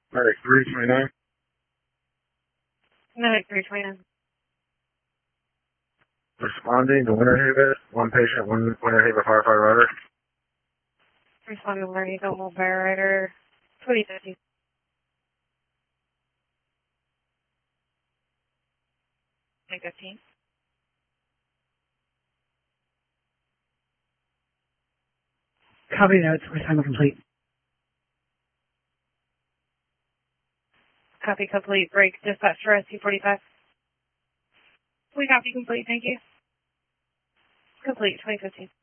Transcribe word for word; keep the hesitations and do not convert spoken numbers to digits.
Medic three twenty-nine. Medic three twenty-nine. Responding to Winter Haven. One patient, one Winter Haven firefighter rider. Responding to Winter Haven, one fire rider. twenty fifty. twenty fifteen. Copy notes. Reassignment complete. Copy complete. Break dispatch for S two forty-five. We copy complete. Thank you. Complete. twenty fifteen.